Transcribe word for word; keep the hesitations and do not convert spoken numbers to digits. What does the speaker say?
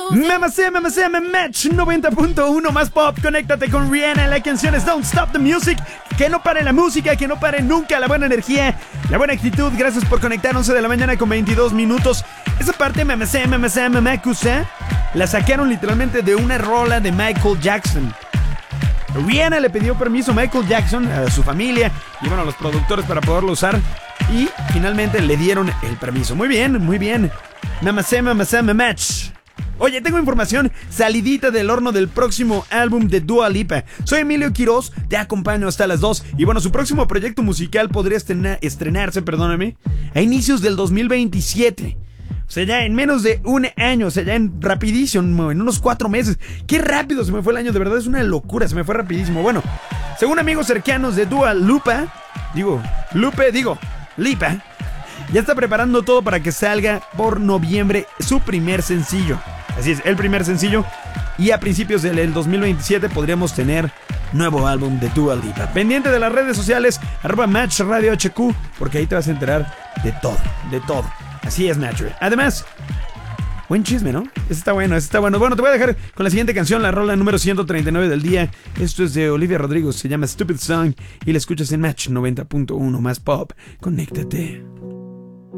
Mamacé, mamacé, Match noventa punto uno más pop. Conéctate con Rihanna. La canción es Don't Stop the Music. Que no pare la música, que no pare nunca la buena energía, la buena actitud. Gracias por conectar. Once de la mañana con veintidós minutos. Esa parte, mamacé, mamacé, mamacusa, la sacaron literalmente de una rola de Michael Jackson. Rihanna le pidió permiso a Michael Jackson, a su familia y bueno, a los productores para poderlo usar. Y finalmente le dieron el permiso. Muy bien, muy bien. Mamacé, mamacé, match. Oye, tengo información salidita del horno del próximo álbum de Dua Lipa. Soy Emilio Quiroz, te acompaño hasta las dos. Y bueno, su próximo proyecto musical podría estrenar, estrenarse, perdóname, a inicios del dos mil veintisiete. O sea, ya en menos de un año, o sea, ya en rapidísimo, en unos cuatro meses. Qué rápido se me fue el año, de verdad es una locura, se me fue rapidísimo. Bueno, según amigos cercanos de Dua Lipa, digo, Lupe, digo, Lipa, ya está preparando todo para que salga por noviembre su primer sencillo. Así es, el primer sencillo. Y a principios del dos mil veintisiete podríamos tener nuevo álbum de Dua Lipa. Pendiente de las redes sociales, arroba Match Radio H Q, porque ahí te vas a enterar de todo, de todo. Así es, Nacho. Además, buen chisme, ¿no? Ese está bueno, ese está bueno. Bueno, te voy a dejar con la siguiente canción, la rola número ciento treinta y nueve del día. Esto es de Olivia Rodrigo, se llama Stupid Song y la escuchas en Match noventa punto uno más pop. Conéctate.